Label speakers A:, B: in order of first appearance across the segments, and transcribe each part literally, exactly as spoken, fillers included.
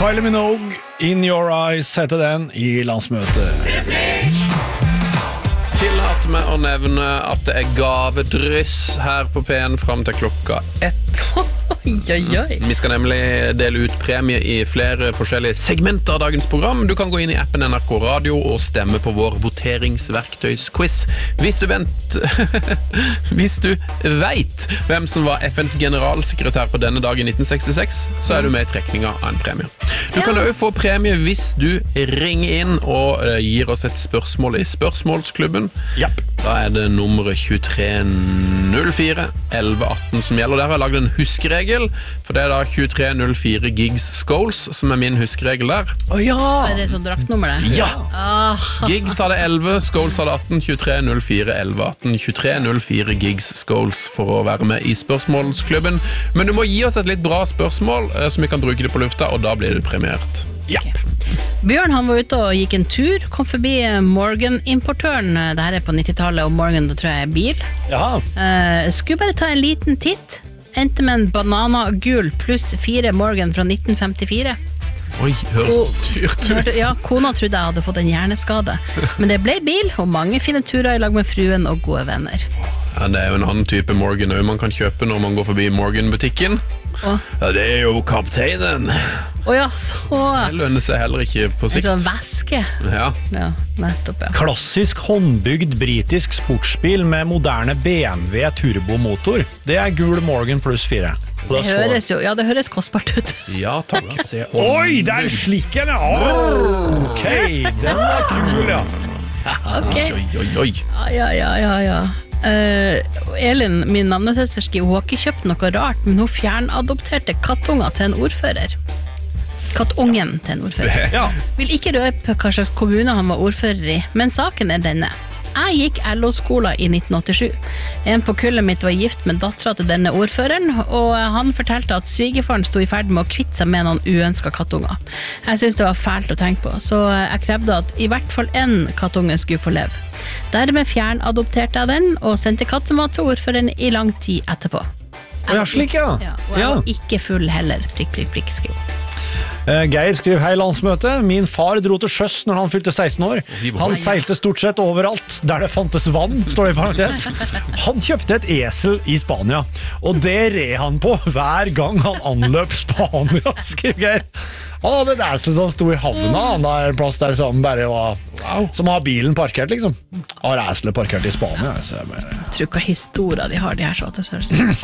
A: Kylie Minogue, In Your Eyes heter den i landsmøtet.
B: Tillat meg å nevne at det er gavedryss her på P N frem til klokka ett.
C: Oi, oi, oi.
B: Vi skal nemlig dele ut premie i flere forskjellige segmenter av dagens program. Du kan gå inn i appen N R K Radio og stemme på vår voteringsverktøysquiz. Hvis du vent... Hvis du vet hvem som var F N's generalsekretær på denne dag i nitten sekstiseks, så er du med i trekninga av en premie. Du kan også få premie hvis du ringer inn og gir oss et spørsmål i spørsmålsklubben.
A: Japp.
B: Da er det nummeret tjuetre null fire elleve atten som gjelder. Der har jeg laget en huskeregel, for det er da tjuetre null fire gigs Scholes som er min huskeregel der.
A: Å ja!
C: Er det sånn draktnummer det?
B: Ja!
C: Ah.
B: Gigs hadde elleve, Scholes hadde atten, tjuetre null fire elleve atten, tjuetre null fire gigs Scholes for å være med i spørsmålsklubben. Men du må gi oss et litt bra spørsmål, så vi kan bruke det på lufta, og da blir du premiert.
A: Ja.
C: Bjørn han var ute og gikk en tur, kom forbi Morgan-importøren. Det her er på nittitallet, og Morgan, det tror jeg er bil.
A: Ja.
C: Uh, skulle bare ta en liten titt. Endte med en banana-gul pluss fire Morgan fra nitten femtifire.
B: Oi, høres
C: Og-
B: dyrt ut.
C: Hørte- Ja, kona trodde jeg hadde fått en hjerneskade. Men det ble bil, og mange fine turer i lag med fruen og gode venner.
B: Ja, det er jo en annen type Morgan også man kan kjøpe når man går forbi Morgan-butikken.
C: Å
B: Ja, det er jo kapteinen.
C: Å ja, så
B: Det lønner seg heller ikke på
C: en
B: sikt.
C: sånn væske.
B: Ja.
C: Ja, nettopp, ja.
A: Klassisk håndbygd britisk sportsbil med moderne B M W turbomotor. Det er gul Morgan pluss fire.
C: Det høres jo, ja, det høres kostbart ut.
B: Ja, takk.
A: Oi, der slikker den! Oh, ok, den var kul, ja.
C: Ok.
B: Oi, oi, oi.
C: Ja, ja, ja, ja. Uh, Elin, min navnesøster, skriver hun har ikke kjøpt noe rart, men hun fjernadopterte kattunger til en ordfører. Kattungen til en ordfører.
A: Ja.
C: Vil ikke røpe hva slags kommune han var ordfører i, men saken er denne. Jeg gikk L O-skolen i nitten åttisju. En på kullet mitt var gift med datteren til denne ordføreren, og han fortalte at svigerfaren sto i ferd med å kvitte seg med noen uønsket kattunger. Jeg syntes det var fælt å tenke på, så jeg krevde at i hvert fall en kattunge skulle få leve. Dermed fjernadopterte jeg den, og sendte kattemat til ordføreren i lang tid etterpå.
A: Å ja, slik, ja.
C: Ja, og jeg
A: Ja.
C: var ikke full heller, prikk, prikk, prikk, skriver hun.
A: Eh, Geir skriver hei landsmøte. Min far dro til sjøs når han fylte seksten år. Han seilte stort sett overalt der det fantes vann, står det i parentes. Han kjøpte et esel i Spania, og det red han på hver gang han anløp Spania, skriver Geir. Han hadde et esel som sto i havna, han der en plass der som bare var, som har bilen parkert liksom. Har eselet parkert i Spania, så jeg bare...
C: Jeg tror ikke historier de har, de her svartesørelsene.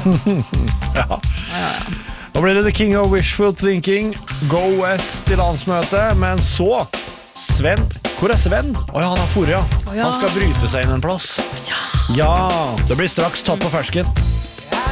A: Ja. Da blir det The King of Wishful Thinking, Go West til landsmøte, men så Sven, hvor er Sven? Åja, han har forrige, ja.
C: Å ja.
A: Han skal bryte seg inn en plass. Ja, det blir straks tatt på fersken.